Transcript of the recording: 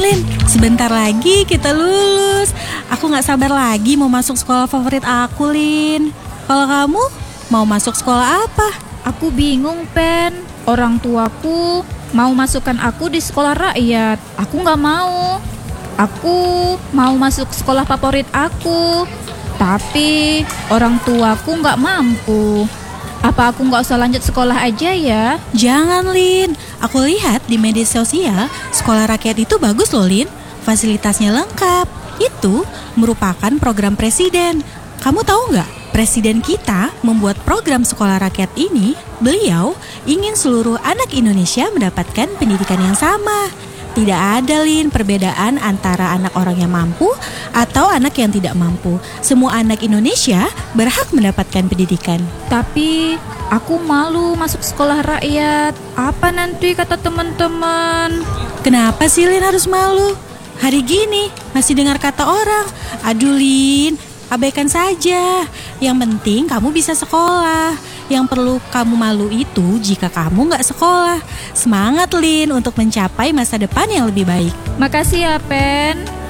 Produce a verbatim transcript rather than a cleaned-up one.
Lin, sebentar lagi kita lulus. Aku gak sabar lagi mau masuk sekolah favorit aku, Lin. Kalau kamu, mau masuk sekolah apa? Aku bingung, Pen. Orang tuaku mau masukkan aku di sekolah rakyat. Aku gak mau. Aku mau masuk sekolah favorit aku, tapi orang tuaku gak mampu. Apa aku gak usah lanjut sekolah aja ya? Jangan, Lin. Aku lihat di media sosial, sekolah rakyat itu bagus loh, Lin. Fasilitasnya lengkap. Itu merupakan program presiden. Kamu tahu nggak? Presiden kita membuat program sekolah rakyat ini. Beliau ingin seluruh anak Indonesia mendapatkan pendidikan yang sama. Tidak ada, Lin, perbedaan antara anak orang yang mampu atau anak yang tidak mampu. Semua anak Indonesia berhak mendapatkan pendidikan. Tapi aku malu masuk sekolah rakyat. Apa nanti kata teman-teman? Kenapa sih, Lin, harus malu? Hari gini masih dengar kata orang. Aduh, Lin, abaikan saja. Yang penting kamu bisa sekolah. Yang perlu kamu malu itu jika kamu gak sekolah. Semangat, Lin, untuk mencapai masa depan yang lebih baik. Makasih ya, Pen.